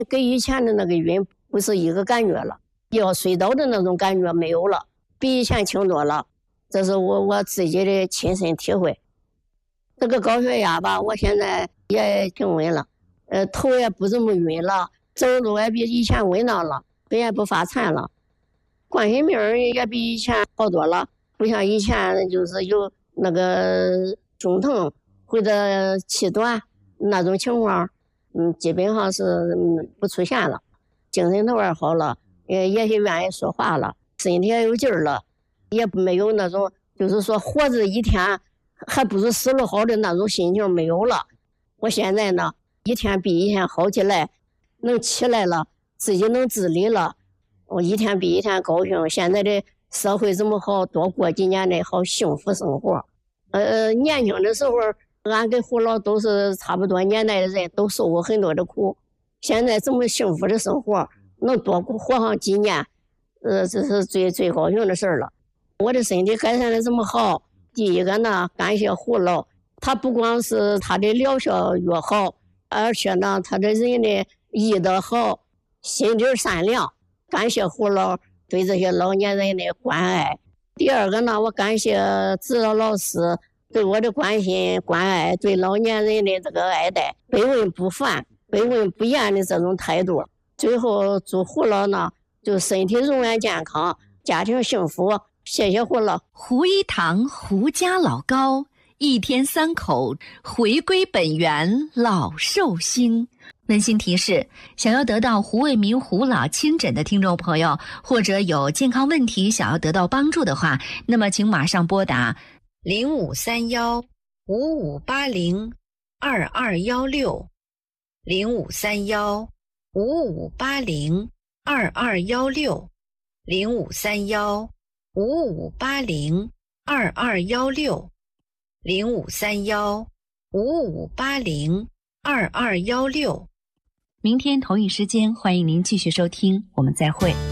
跟以前的那个晕不是一个感觉了，要睡着的那种感觉没有了，比以前轻多了。这是我自己的亲身体会。这个高血压吧，我现在也挺稳了，头也不怎么晕了，走路也比以前稳当了，腿也不发颤了，冠心病也比以前好多了，不像以前就是有那个中疼或者气短那种情况，基本上是不出现了，精神头也好了，也是愿意说话了，身体也有劲儿了，也没有那种就是说活着一天还不如死了好的那种心情没有了。我现在呢，一天比一天好起来，能起来了，自己能自理了，我一天比一天高兴。现在的社会这么好，多过几年的好幸福生活。年轻的时候，俺跟胡老都是差不多年代的人，都受过很多的苦。现在这么幸福的生活，能多活上几年，这是最高兴的事了。我的身体改善的这么好，第一个呢，感谢胡老，他不光是他的疗效越好，而且呢，他的人的医德好，心地善良。感谢胡老对这些老年人的关爱。第二个呢，我感谢指导老师对我的关心关爱，对老年人的这个爱戴，百问不烦、百问不厌的这种态度。最后祝胡老呢，就身体永远健康，家庭幸福。谢谢胡老。 胡一堂胡家老高，一天3口回归本源，老寿星。温馨提示：想要得到胡卫民胡老亲诊的听众朋友，或者有健康问题想要得到帮助的话，那么请马上拨打0531-5580-2216，0531-5580-2216。明天同一时间，欢迎您继续收听，我们再会。